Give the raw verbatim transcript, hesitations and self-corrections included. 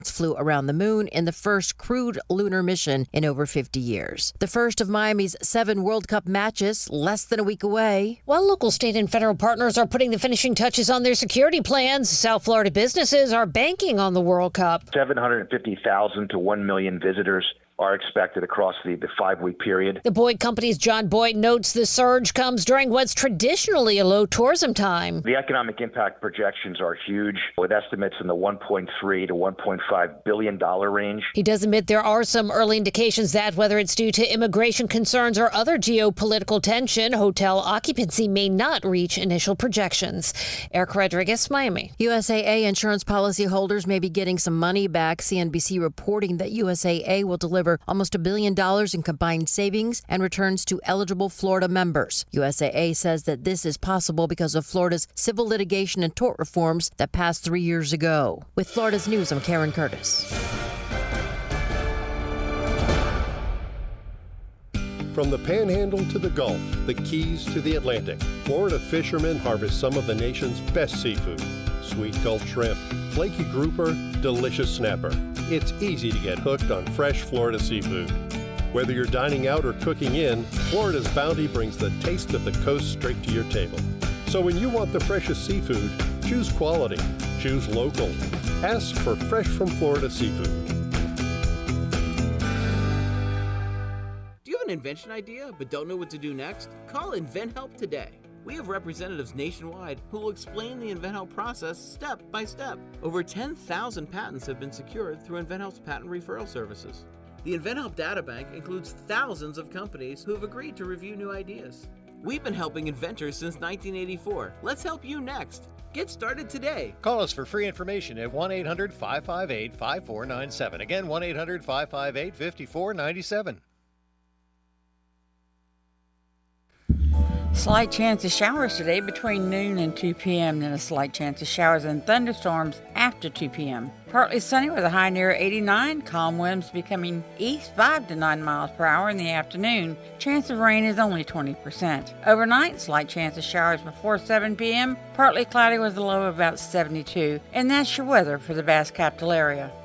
flew around the moon in the first crewed lunar mission in over fifty years. The first of Miami's seven World Cup matches less than a week away. While local, state, and federal partners are putting the finishing touches on their security plans, South Florida businesses are banking on the World Cup. seven hundred fifty thousand to one million visitors are expected across the, the five-week period. The Boyd Company's John Boyd notes the surge comes during what's traditionally a low tourism time. The economic impact projections are huge, with estimates in the one point three to one point five billion dollars range. He does admit there are some early indications that, whether it's due to immigration concerns or other geopolitical tension, hotel occupancy may not reach initial projections. Eric Rodriguez, Miami. U S A A insurance policyholders may be getting some money back. C N B C reporting that U S A A will deliver almost a billion dollars in combined savings and returns to eligible Florida members. U S A A says that this is possible because of Florida's civil litigation and tort reforms that passed three years ago. With Florida's News, I'm Karen Curtis. From the Panhandle to the Gulf, the Keys to the Atlantic, Florida fishermen harvest some of the nation's best seafood. Sweet Gulf shrimp, flaky grouper, delicious snapper. It's easy to get hooked on fresh Florida seafood. Whether you're dining out or cooking in, Florida's bounty brings the taste of the coast straight to your table. So when you want the freshest seafood, choose quality, choose local. Ask for fresh from Florida seafood. Do you have an invention idea but don't know what to do next? Call InventHelp today. We have representatives nationwide who will explain the InventHelp process step by step. Over ten thousand patents have been secured through InventHelp's patent referral services. The InventHelp Databank includes thousands of companies who have agreed to review new ideas. We've been helping inventors since nineteen eighty-four. Let's help you next. Get started today. Call us for free information at one eight hundred five five eight five four nine seven. Again, one eight hundred five five eight five four nine seven. Slight chance of showers today between noon and two p.m. Then a slight chance of showers and thunderstorms after two p.m. Partly sunny with a high near eighty-nine. Calm winds becoming east five to nine miles per hour in the afternoon. Chance of rain is only twenty percent. Overnight, slight chance of showers before seven p.m. Partly cloudy with a low of about seventy-two. And that's your weather for the Bass Capital area.